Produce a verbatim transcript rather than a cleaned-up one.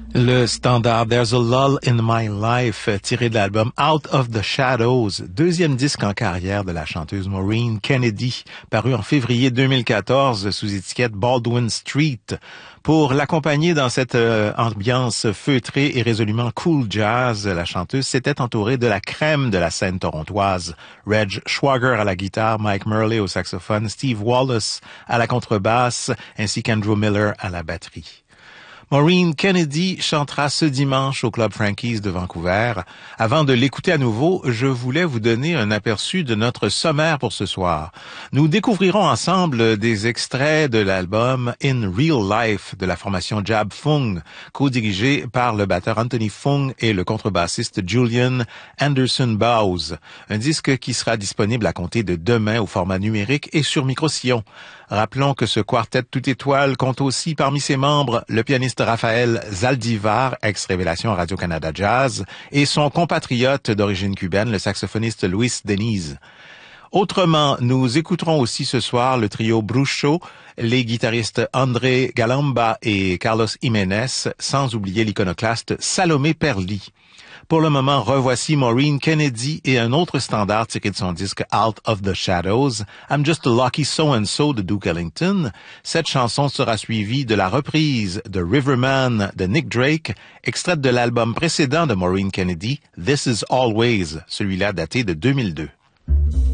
Le standard There's a Lull in My Life, tiré de l'album Out of the Shadows, deuxième disque en carrière de la chanteuse Maureen Kennedy, paru en février deux mille quatorze sous étiquette Baldwin Street. Pour l'accompagner dans cette euh, ambiance feutrée et résolument cool jazz, la chanteuse s'était entourée de la crème de la scène torontoise. Reg Schwager à la guitare, Mike Murley au saxophone, Steve Wallace à la contrebasse, ainsi qu'Andrew Miller à la batterie. Maureen Kennedy chantera ce dimanche au Club Frankie's de Vancouver. Avant de l'écouter à nouveau, je voulais vous donner un aperçu de notre sommaire pour ce soir. Nous découvrirons ensemble des extraits de l'album In Real Life de la formation Jab Fung, co-dirigé par le batteur Anthony Fung et le contrebassiste Julian Anderson Bowes. Un disque qui sera disponible à compter de demain au format numérique et sur micro-sillon. Rappelons que ce quartet tout étoile compte aussi parmi ses membres le pianiste Raphaël Zaldivar, ex-révélation Radio-Canada Jazz, et son compatriote d'origine cubaine, le saxophoniste Luis Denise. Autrement, nous écouterons aussi ce soir le trio Brucho, les guitaristes André Galamba et Carlos Jiménez, sans oublier l'iconoclaste Salomé Perli. Pour le moment, revoici Maureen Kennedy et un autre standard tiré de son disque Out of the Shadows, I'm Just a Lucky So-and-So de Duke Ellington. Cette chanson sera suivie de la reprise de Riverman de Nick Drake, extraite de l'album précédent de Maureen Kennedy, This Is Always, celui-là daté de deux mille deux.